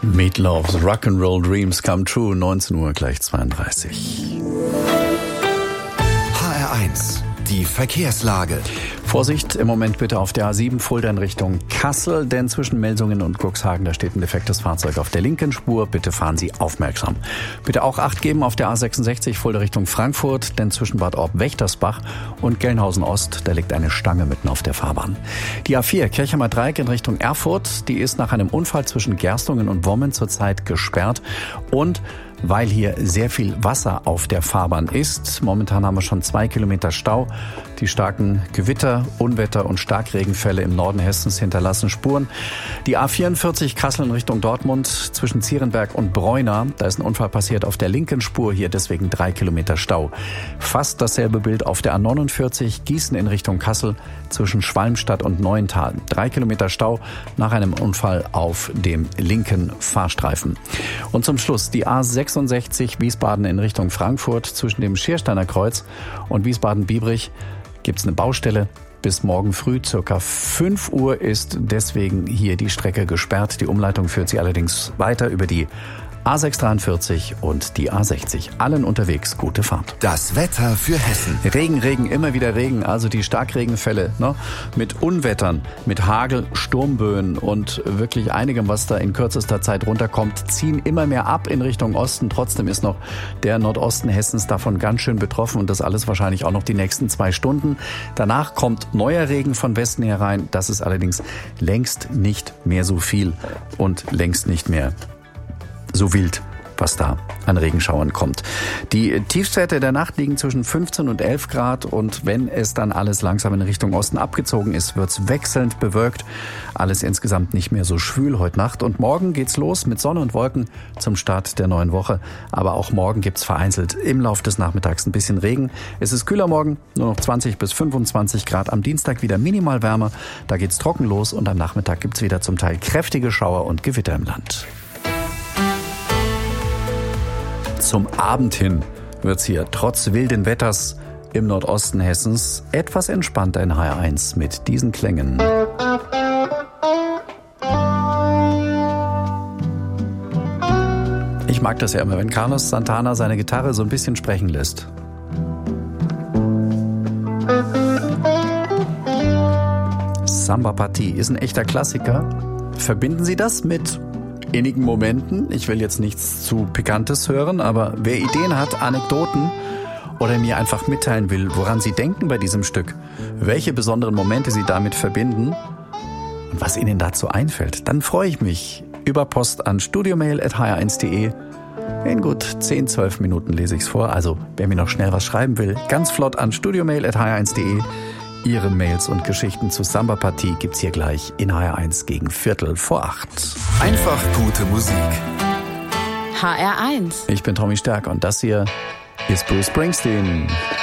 Meatloaf's Rock'n'Roll Dreams Come True, 19 Uhr gleich 32. HR1, die Verkehrslage. Vorsicht im Moment bitte auf der A7 Fulda in Richtung Kassel, denn zwischen Melsungen und Cuxhagen, da steht ein defektes Fahrzeug auf der linken Spur. Bitte fahren Sie aufmerksam. Bitte auch Acht geben auf der A66 Fulda Richtung Frankfurt, denn zwischen Bad Orb-Wächtersbach und Gelnhausen Ost, da liegt eine Stange mitten auf der Fahrbahn. Die A4 Kirchheimer Dreieck in Richtung Erfurt, die ist nach einem Unfall zwischen Gerstungen und Wommen zurzeit gesperrt und weil hier sehr viel Wasser auf der Fahrbahn ist. Momentan haben wir schon 2 Kilometer Stau. Die starken Gewitter, Unwetter und Starkregenfälle im Norden Hessens hinterlassen Spuren. Die A44 Kassel in Richtung Dortmund zwischen Zierenberg und Breuna. Da ist ein Unfall passiert auf der linken Spur, hier deswegen 3 Kilometer Stau. Fast dasselbe Bild auf der A49 Gießen in Richtung Kassel zwischen Schwalmstadt und Neuental. 3 Kilometer Stau nach einem Unfall auf dem linken Fahrstreifen. Und zum Schluss die A66 Wiesbaden in Richtung Frankfurt zwischen dem Schiersteiner Kreuz und Wiesbaden-Biebrich gibt es eine Baustelle. Bis morgen früh, circa 5 Uhr, ist deswegen hier die Strecke gesperrt. Die Umleitung führt sie allerdings weiter über die A643 und die A60. Allen unterwegs gute Fahrt. Das Wetter für Hessen. Regen, immer wieder Regen. Also die Starkregenfälle mit Unwettern, mit Hagel, Sturmböen und wirklich einigem, was da in kürzester Zeit runterkommt, ziehen immer mehr ab in Richtung Osten. Trotzdem ist noch der Nordosten Hessens davon ganz schön betroffen und das alles wahrscheinlich auch noch die nächsten 2 Stunden. Danach kommt neuer Regen von Westen herein. Das ist allerdings längst nicht mehr so viel und längst nicht mehr so wild, was da an Regenschauern kommt. Die Tiefstwerte der Nacht liegen zwischen 15 und 11 Grad und wenn es dann alles langsam in Richtung Osten abgezogen ist, wird's wechselnd bewölkt. Alles insgesamt nicht mehr so schwül heute Nacht und morgen geht's los mit Sonne und Wolken zum Start der neuen Woche. Aber auch morgen gibt's vereinzelt im Laufe des Nachmittags ein bisschen Regen. Es ist kühler morgen, nur noch 20 bis 25 Grad. Am Dienstag wieder minimal wärmer. Da geht's trocken los und am Nachmittag gibt's wieder zum Teil kräftige Schauer und Gewitter im Land. Zum Abend hin wird's hier trotz wilden Wetters im Nordosten Hessens etwas entspannter in HR1 mit diesen Klängen. Ich mag das ja immer, wenn Carlos Santana seine Gitarre so ein bisschen sprechen lässt. Samba Party ist ein echter Klassiker. Verbinden Sie das mit innigen Momenten? Ich will jetzt nichts zu Pikantes hören, aber wer Ideen hat, Anekdoten oder mir einfach mitteilen will, woran Sie denken bei diesem Stück, welche besonderen Momente Sie damit verbinden und was Ihnen dazu einfällt, dann freue ich mich über Post an studiomail@hr1.de. In gut 10-12 Minuten lese ich es vor. Also wer mir noch schnell was schreiben will, ganz flott an studiomail@hr1.de. Ihre Mails und Geschichten zu Samba Party gibt's hier gleich in HR1 gegen 7:15. Einfach gute Musik. HR1. Ich bin Tommy Stärk und das hier ist Bruce Springsteen.